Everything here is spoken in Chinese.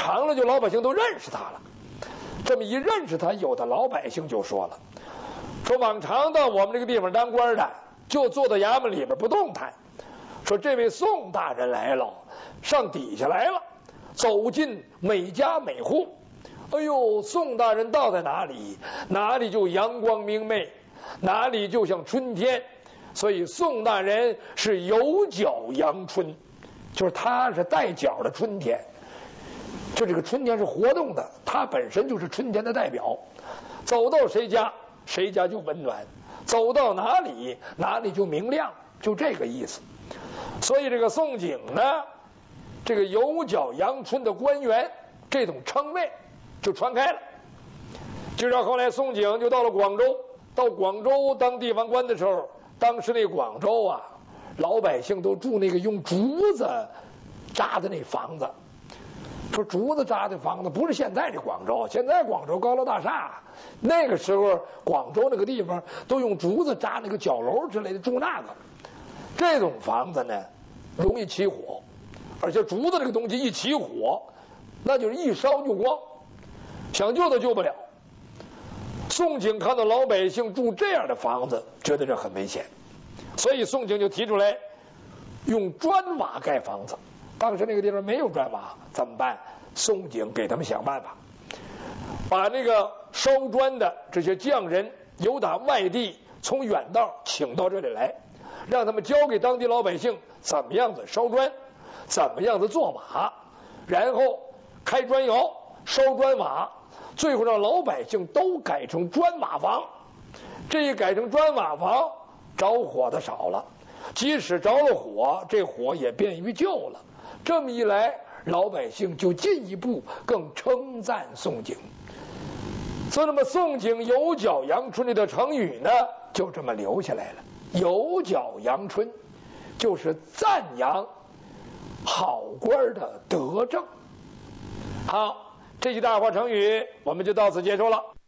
长了就老百姓都认识他了。这么一认识他，有的老百姓就说了，说往常到我们这个地方当官的，就坐到衙门里边不动弹。说这位宋大人来了，上底下来了，走进每家每户。哎呦，宋大人到在哪里，哪里就阳光明媚，哪里就像春天。所以宋大人是有角阳春，就是他是带角的春天。就这个春天是活动的，他本身就是春天的代表。走到谁家，谁家就温暖；走到哪里，哪里就明亮，就这个意思。所以这个宋璟呢，这个有角阳春的官员这种称谓就传开了。就让后来宋璟就到了广州，到广州当地方官的时候，当时那广州啊，老百姓都住那个用竹子扎的那房子。说竹子扎的房子不是现在这广州，现在广州高楼大厦，那个时候广州那个地方都用竹子扎那个角楼之类的住那个。这种房子呢，容易起火，而且竹子这个东西一起火，那就是一烧就光，想救都救不了。宋璟看到老百姓住这样的房子，觉得这很危险，所以宋璟就提出来用砖瓦盖房子。当时那个地方没有砖瓦，怎么办？宋璟给他们想办法，把那个烧砖的这些匠人由打外地从远道请到这里来，让他们教给当地老百姓怎么样子烧砖，怎么样子做瓦，然后开砖窑烧砖瓦，最后让老百姓都改成砖瓦房。这一改成砖瓦房，着火的少了，即使着了火，这火也便于救了。这么一来，老百姓就进一步更称赞宋璟。所以那么宋璟有角阳春的成语呢，就这么留下来了。有角阳春就是赞扬好官的德政。好，这句大话成语我们就到此结束了。